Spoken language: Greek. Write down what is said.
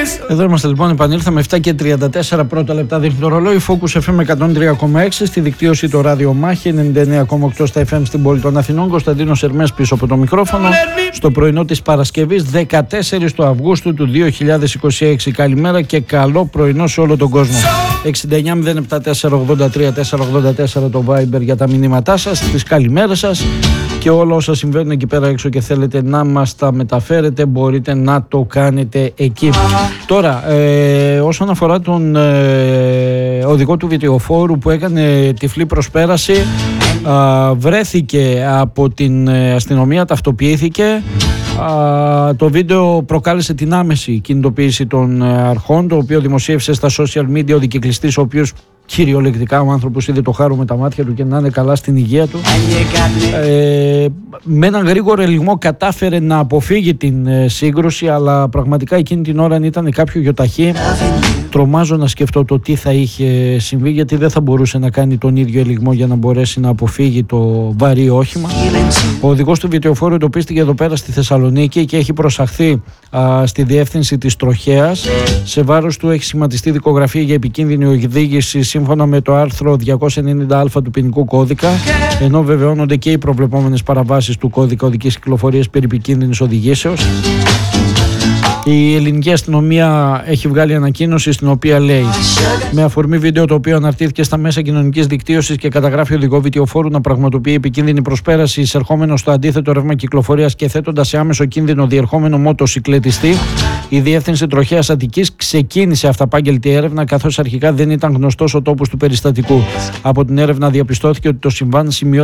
Εδώ είμαστε λοιπόν, επανήλθαμε 7 και 34 πρώτα λεπτά δείχνει το ρολόι. Focus FM 103,6 στη δικτύωση το ράδιο Μάχη, 99,8 στα FM στην πόλη των Αθηνών. Κωνσταντίνος Ερμές πίσω από το μικρόφωνο. Στο πρωινό της Παρασκευής 14 του Αυγούστου του 2026. Καλημέρα και καλό πρωινό σε όλο τον κόσμο. 69-074-83-484 το Viber για τα μηνύματά σας, τις καλημέρες σας και όλα όσα συμβαίνουν εκεί πέρα έξω και θέλετε να μας τα μεταφέρετε, μπορείτε να το κάνετε εκεί. Τώρα, όσον αφορά τον οδηγό του βιτεοφόρου που έκανε τυφλή προσπέραση, βρέθηκε από την αστυνομία, ταυτοποιήθηκε. Το βίντεο προκάλεσε την άμεση κινητοποίηση των αρχών, το οποίο δημοσίευσε στα social media ο δικυκλιστής, ο οποίος κυριολεκτικά ο άνθρωπος είδε το χάρο με τα μάτια του και να είναι καλά στην υγεία του. Με έναν γρήγορο ελιγμό κατάφερε να αποφύγει την σύγκρουση, αλλά πραγματικά εκείνη την ώρα αν ήταν κάποιο γιοταχή, τρομάζω να σκεφτώ το τι θα είχε συμβεί, γιατί δεν θα μπορούσε να κάνει τον ίδιο ελιγμό για να μπορέσει να αποφύγει το βαρύ όχημα. Ο οδηγός του βιτεοφόρου εντοπίστηκε εδώ πέρα στη Θεσσαλονίκη και έχει προσαχθεί στη διεύθυνση της Τροχέας. Σε βάρος του έχει σχηματιστεί δικογραφία για επικίνδυνη οδήγηση σύμφωνα με το άρθρο 290α του ποινικού κώδικα, ενώ βεβαιώνονται και οι προβλεπόμενες παραβάσεις του κώδικα οδικής κυκλοφορίας περί επικίνδυνης οδηγήσεως. Η ελληνική αστυνομία έχει βγάλει ανακοίνωση στην οποία λέει: με αφορμή βίντεο το οποίο αναρτήθηκε στα μέσα κοινωνικής δικτύωσης και καταγράφει οδηγό βιτεοφόρου να πραγματοποιεί επικίνδυνη προσπέραση εισερχόμενο στο αντίθετο ρεύμα κυκλοφορίας και θέτοντας σε άμεσο κίνδυνο διερχόμενο μοτοσικλετιστή, η Διεύθυνση Τροχέας Αττικής ξεκίνησε αυταπάγγελτη έρευνα, καθώς αρχικά δεν ήταν γνωστός ο τόπος του περιστατικού. Από την έρευνα διαπιστώθηκε ότι το συμβάν σημειώθηκε